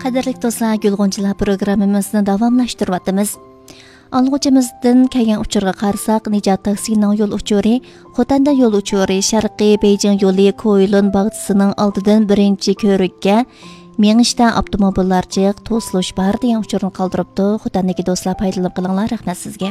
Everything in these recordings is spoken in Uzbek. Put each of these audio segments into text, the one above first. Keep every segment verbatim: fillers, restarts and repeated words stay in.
Qadirlik do'stlar, Gulg'unchilar programmamizni davomlashtiryapmiz. Alg'uchimizdan kelgan uchurga qarasak, Nijot taksining yo'l uchuri, Xotanda yo'l uchuri, Sharqiy Beijing yo'li Ko'ylon bag'chisining oldidan birinchi ko'rikka mengishda avtomobillar jiq to'silish bar degan uchurni qoldiribdi. Xotandagi do'stlar foydalanib qilinglar, rahmat sizga.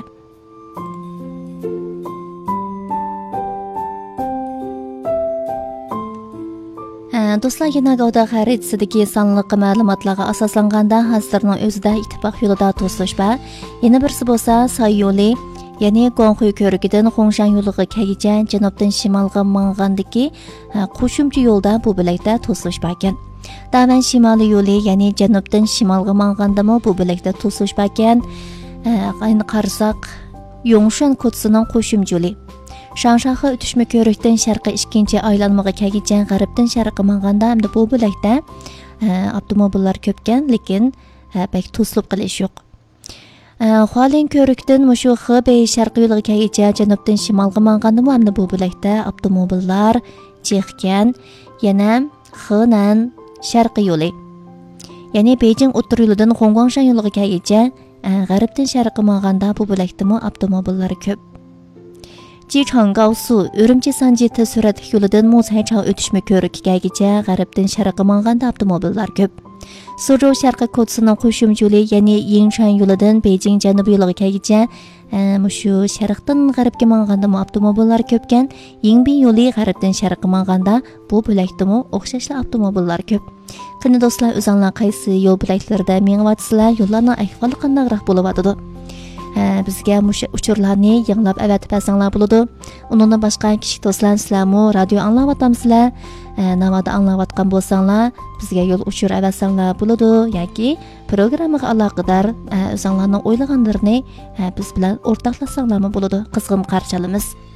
Do'stlar, yana gavda xaridasidagi sonliq ma'lumotlarga asoslanganda hozirning o'zida ittifoq yo'lida to'silish bor. Yana birisi bo'lsa Soy yo'li, ya'ni Gongxuy ko'rigidan Xongshan yo'liga kelgan janubdan shimolga mangandagi qo'shimcha yo'lda bu bilakda to'silish bor ekan. Davan shimoliy yo'li, ya'ni janubdan shimolga mangandami bu bilakda to'silish bor ekan. Ayni qarasak, Yongshan ko'tsining qo'shimcha yo'li. Shangshaxi o'tishma ko'rikdan sharqqa ikkinchi aylanmaga kelgan g'arbdan sharqqa manganda hamda bu bo'lakda avtomobillar ko'pkan, lekin pek to'silib qilish yo'q. Xualin ko'rikdan mushu Xibey sharqiy yo'liga kelgan janubdan shimolga manganda hamda bu bo'lakda avtomobillar chiqgan. Yana Xinan sharqiy yo'li, ya'ni Beijing o'tir yo'lidan Xongguangshan yo'liga kelgan g'arbdan sharqqa manganda bu bo'lakda avtomobillar ko'p. Jichang Gaosu, Urumchi Sanji tezyuratlik yo'lidan Muzaychang o'tishma ko'rigigacha g'arbdan sharqqa manganda avtomobillar ko'p. Suzhou sharqiy ko'tsining qo'shimcha yo'li, ya'ni Yingshan yo'lidan Beijing janubiy yo'liga kelgacha mushu sharqdan g'arbga manganda avtomobillar ko'pkan. Yingbin yo'li g'arbdan sharqqa manganda bu bo'lakdimi o'xshashli avtomobillar ko'p. Qani do'stlar, o'zinglar qaysi yo'l bo'laklarida mengayotsizlar, yo'llarning ahvoli qandayroq bo'layotdi? Bizga mushu uchurlarni yanglab avatib asanglar bo'ladi. Undan boshqa kichik do'stlar, sizlarmi radio anglayapsizlar? Navada anglayotgan bo'lsanglar, bizga yo'l uchur avasanglar bo'ladi yoki programmaga aloqador o'zinglarning o'ylaganlarini biz bilan o'rtoqlashsanglarmi bo'ladi. Qizg'in qarshi olamiz.